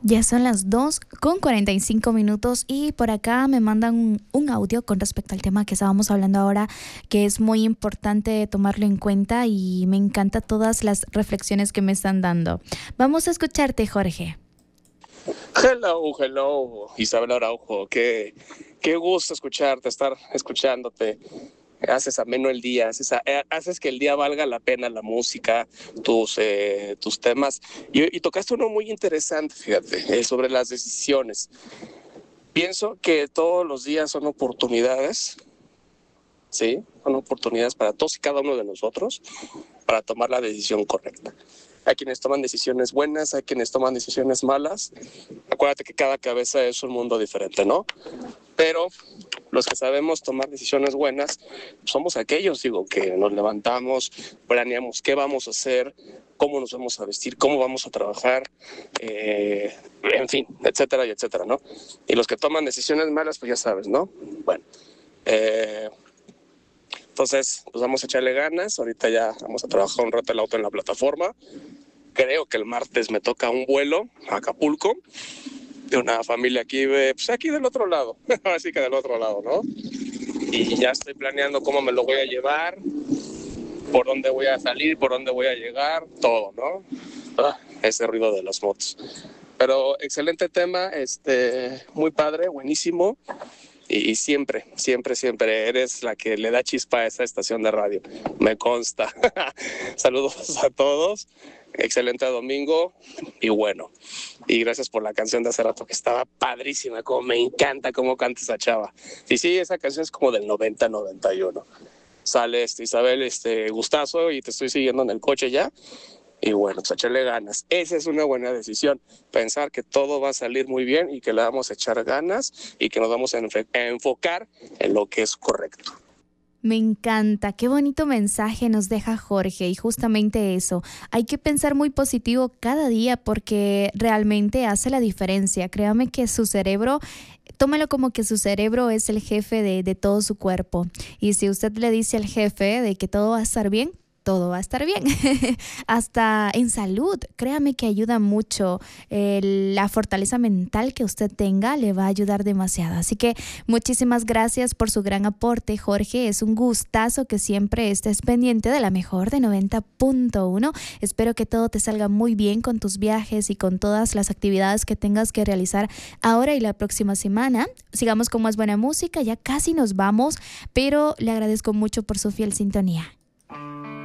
Ya son las 2:45 y por acá me mandan un audio con respecto al tema que estábamos hablando ahora, que es muy importante tomarlo en cuenta y me encanta todas las reflexiones que me están dando. Vamos a escucharte, Jorge. Hello, Isabel Araujo, qué gusto escucharte, estar escuchándote. Haces ameno el día, haces que el día valga la pena, la música, tus temas. Y tocaste uno muy interesante, fíjate, sobre las decisiones. Pienso que todos los días son oportunidades, ¿sí? Son oportunidades para todos y cada uno de nosotros para tomar la decisión correcta. Hay quienes toman decisiones buenas, hay quienes toman decisiones malas. Acuérdate que cada cabeza es un mundo diferente, ¿no? Pero los que sabemos tomar decisiones buenas somos aquellos, que nos levantamos, planeamos qué vamos a hacer, cómo nos vamos a vestir, cómo vamos a trabajar, en fin, etcétera y etcétera, ¿no? Y los que toman decisiones malas, pues ya sabes, ¿no? Bueno, entonces, pues vamos a echarle ganas. Ahorita ya vamos a trabajar un rato el auto en la plataforma. Creo que el martes me toca un vuelo a Acapulco de una familia aquí, pues aquí del otro lado, así que del otro lado, ¿no? Y ya estoy planeando cómo me lo voy a llevar, por dónde voy a salir, por dónde voy a llegar, todo, ¿no? Ese ruido de las motos. Pero excelente tema, muy padre, buenísimo. Y siempre eres la que le da chispa a esa estación de radio, me consta. Saludos a todos, excelente domingo y bueno. Y gracias por la canción de hace rato que estaba padrísima, como me encanta cómo canta esa chava. Y sí, esa canción es como del 90-91. Sale Isabel, gustazo, y te estoy siguiendo en el coche ya. Y bueno, pues echarle ganas. Esa es una buena decisión. Pensar que todo va a salir muy bien y que le vamos a echar ganas y que nos vamos a enfocar en lo que es correcto. Me encanta, qué bonito mensaje nos deja Jorge y justamente eso, hay que pensar muy positivo cada día porque realmente hace la diferencia. Créame que su cerebro, tómalo como que su cerebro es el jefe de todo su cuerpo y si usted le dice al jefe de que todo va a estar bien, todo va a estar bien. Hasta en salud, créame que ayuda mucho. La fortaleza mental que usted tenga le va a ayudar demasiado. Así que muchísimas gracias por su gran aporte, Jorge. Es un gustazo que siempre estés pendiente de la mejor de 90.1. Espero que todo te salga muy bien con tus viajes y con todas las actividades que tengas que realizar ahora y la próxima semana. Sigamos con más buena música, ya casi nos vamos, pero le agradezco mucho por su fiel sintonía.